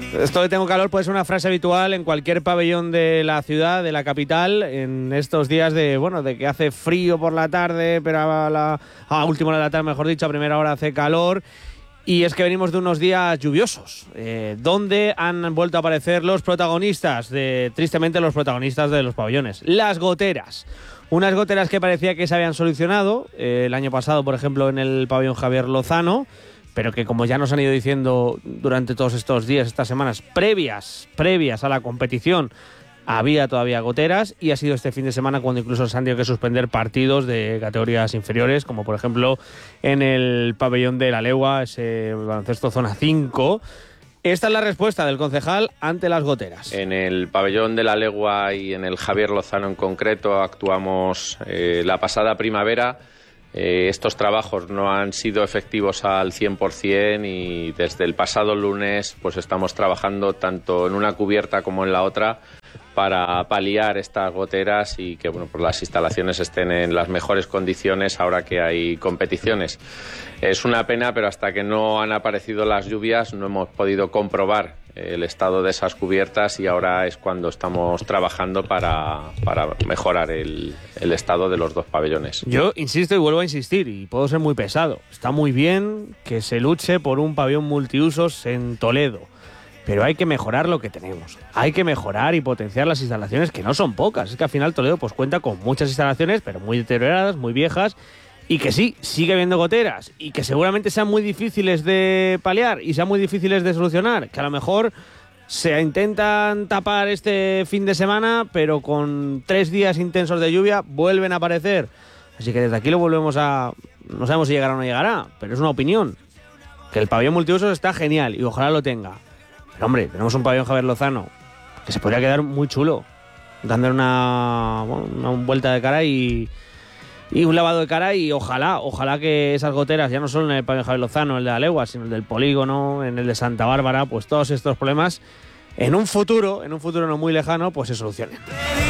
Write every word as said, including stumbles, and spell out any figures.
Esto de tengo calor puede ser una frase habitual en cualquier pabellón de la ciudad, de la capital, en estos días de, bueno, de que hace frío por la tarde, pero a la a última hora de la tarde, mejor dicho, a primera hora hace calor. Y es que venimos de unos días lluviosos, eh, donde han vuelto a aparecer los protagonistas, de, tristemente los protagonistas de los pabellones, las goteras. Unas goteras que parecía que se habían solucionado eh, el año pasado, por ejemplo, en el pabellón Javier Lozano, pero que, como ya nos han ido diciendo durante todos estos días, estas semanas previas, previas a la competición, había todavía goteras, y ha sido este fin de semana cuando incluso se han tenido que suspender partidos de categorías inferiores, como por ejemplo en el pabellón de La Legua, ese baloncesto zona cinco. Esta es la respuesta del concejal ante las goteras. En el pabellón de La Legua y en el Javier Lozano en concreto actuamos eh, la pasada primavera. Eh, estos trabajos no han sido efectivos al cien por cien y desde el pasado lunes pues estamos trabajando tanto en una cubierta como en la otra para paliar estas goteras y que bueno, pues las instalaciones estén en las mejores condiciones ahora que hay competiciones. Es una pena, pero hasta que no han aparecido las lluvias no hemos podido comprobar el estado de esas cubiertas y ahora es cuando estamos trabajando para, para mejorar el, el estado de los dos pabellones. Yo insisto y vuelvo a insistir, y puedo ser muy pesado. Está muy bien que se luche por un pabellón multiusos en Toledo, pero hay que mejorar lo que tenemos. Hay que mejorar y potenciar las instalaciones, que no son pocas. Es que al final Toledo pues cuenta con muchas instalaciones, pero muy deterioradas, muy viejas, y que sí, sigue habiendo goteras, y que seguramente sean muy difíciles de paliar y sean muy difíciles de solucionar, que a lo mejor se intentan tapar este fin de semana, pero con tres días intensos de lluvia vuelven a aparecer. Así que desde aquí lo volvemos a... No sabemos si llegará o no llegará, pero es una opinión. Que el pabellón multiusos está genial y ojalá lo tenga. Pero hombre, tenemos un pabellón Javier Lozano que se podría quedar muy chulo, dándole una, bueno, una vuelta de cara y... Y un lavado de cara, y ojalá, ojalá que esas goteras, ya no solo en el pabellón Javier Lozano, el de La Legua, sino el del Polígono, en el de Santa Bárbara, pues todos estos problemas en un futuro, en un futuro no muy lejano, pues se solucionen.